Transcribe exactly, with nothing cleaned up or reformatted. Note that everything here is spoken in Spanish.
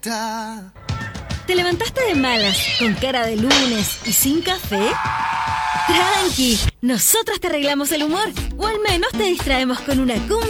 ¿Te levantaste de malas, con cara de lunes y sin café? Tranqui, nosotras te arreglamos el humor, o al menos te distraemos con una cumbia